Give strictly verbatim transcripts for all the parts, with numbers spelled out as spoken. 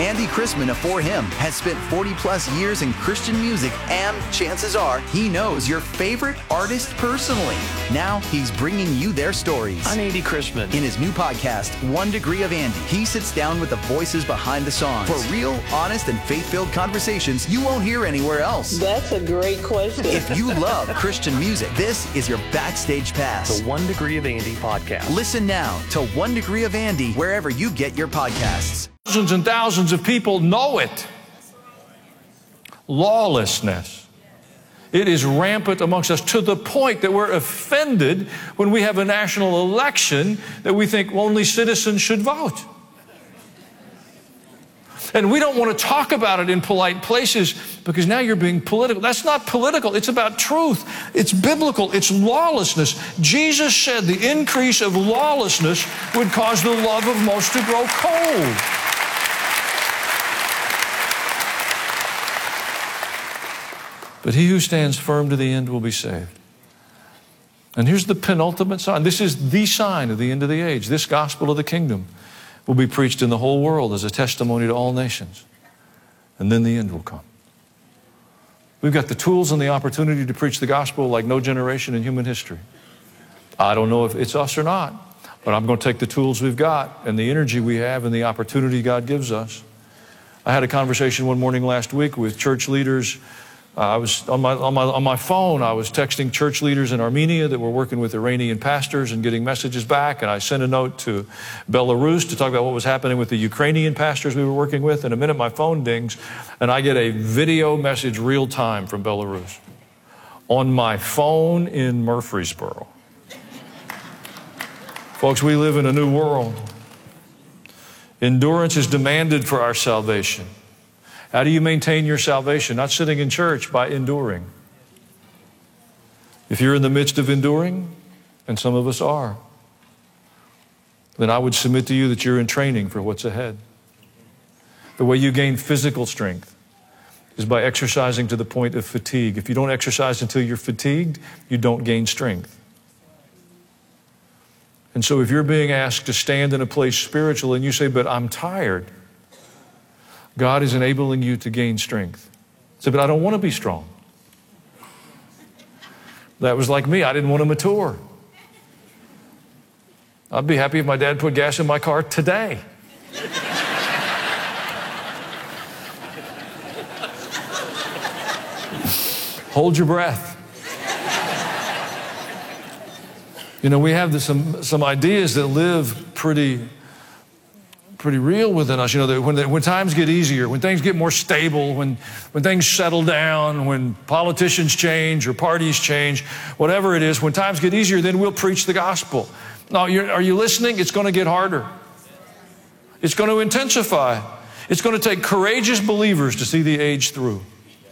Andy Chrisman of For Him has spent forty plus years in Christian music, and chances are he knows your favorite artist personally. Now he's bringing you their stories. I'm Andy Chrisman. In his new podcast, One Degree of Andy, he sits down with the voices behind the songs for real, honest, and faith-filled conversations you won't hear anywhere else. That's a great question. If you love Christian music, this is your backstage pass. The One Degree of Andy podcast. Listen now to One Degree of Andy wherever you get your podcasts. Thousands and thousands of people know it. Lawlessness. It is rampant amongst us to the point that we're offended when we have a national election that we think only citizens should vote. And we don't want to talk about it in polite places because now you're being political. That's not political. It's about truth. It's biblical. It's lawlessness. Jesus said the increase of lawlessness would cause the love of most to grow cold. But he who stands firm to the end will be saved. And here's the penultimate sign. This is the sign of the end of the age. This gospel of the kingdom will be preached in the whole world as a testimony to all nations. And then the end will come. We've got the tools and the opportunity to preach the gospel like no generation in human history. I don't know if it's us or not, but I'm going to take the tools we've got and the energy we have and the opportunity God gives us. I had a conversation one morning last week with church leaders. Uh, I was on my, on my, on my phone, I was texting church leaders in Armenia that were working with Iranian pastors and getting messages back. And I sent a note to Belarus to talk about what was happening with the Ukrainian pastors we were working with. In a minute, my phone dings, and I get a video message real time from Belarus on my phone in Murfreesboro. Folks, we live in a new world. Endurance is demanded for our salvation. How do you maintain your salvation? Not sitting in church, by enduring. If you're in the midst of enduring, and some of us are, then I would submit to you that you're in training for what's ahead. The way you gain physical strength is by exercising to the point of fatigue. If you don't exercise until you're fatigued, you don't gain strength. And so if you're being asked to stand in a place spiritual and you say, but I'm tired, God is enabling you to gain strength. Say, but I don't want to be strong. That was like me. I didn't want to mature. I'd be happy if my dad put gas in my car today. Hold your breath. You know, we have this, some, some ideas that live pretty pretty real within us, you know, that when, the, when times get easier, when things get more stable, when, when things settle down, when politicians change or parties change, whatever it is, when times get easier, then we'll preach the gospel. Now, you're, are you listening? It's going to get harder. It's going to intensify. It's going to take courageous believers to see the age through.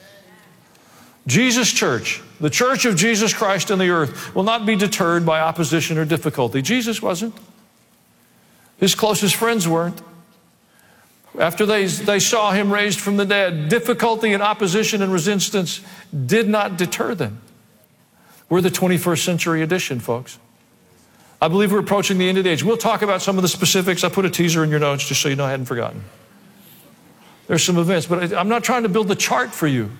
Jesus Church, the church of Jesus Christ in the earth, will not be deterred by opposition or difficulty. Jesus wasn't. His closest friends weren't. After they, they saw him raised from the dead, difficulty and opposition and resistance did not deter them. We're the twenty-first century edition, folks. I believe we're approaching the end of the age. We'll talk about some of the specifics. I put a teaser in your notes just so you know I hadn't forgotten. There's some events, but I'm not trying to build a chart for you.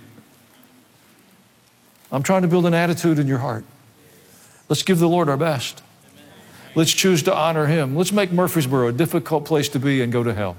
I'm trying to build an attitude in your heart. Let's give the Lord our best. Let's choose to honor him. Let's make Murfreesboro a difficult place to be and go to hell.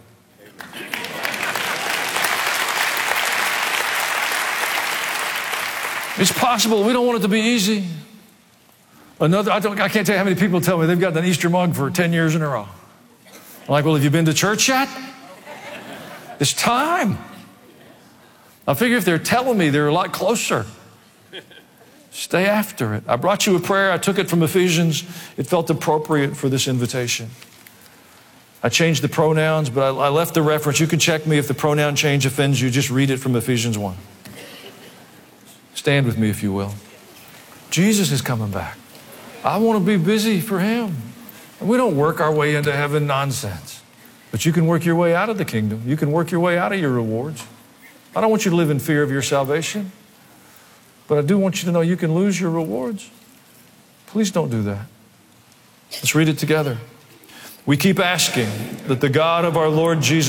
It's possible. We don't want it to be easy. Another, I, don't, I can't tell you how many people tell me they've got an Easter mug for ten years in a row. I'm like, well, have you been to church yet? It's time. I figure if they're telling me, they're a lot closer. Stay after it. I brought you a prayer. I took it from Ephesians. It felt appropriate for this invitation. I changed the pronouns, but I, I left the reference. You can check me if the pronoun change offends you. Just read it from Ephesians one. Stand with me if you will. Jesus is coming back. I want to be busy for him. And we don't work our way into heaven nonsense. But you can work your way out of the kingdom. You can work your way out of your rewards. I don't want you to live in fear of your salvation. But I do want you to know you can lose your rewards. Please don't do that. Let's read it together. We keep asking that the God of our Lord Jesus